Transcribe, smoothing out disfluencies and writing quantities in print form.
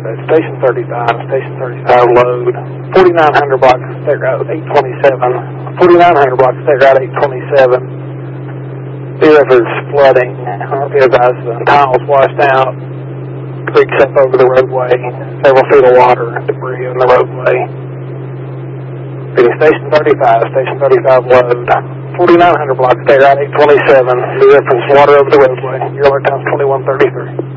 Station 35, Station 35 load. 4900 block State Route 827. 4900 block State Route 827. The river's flooding. Be advised the tiles washed out. Creeks up over the roadway. Several feet of water and debris on the roadway. Station 35, Station 35 load. 4900 block State Route 827. The reference water over the roadway. Your alert time's 2133.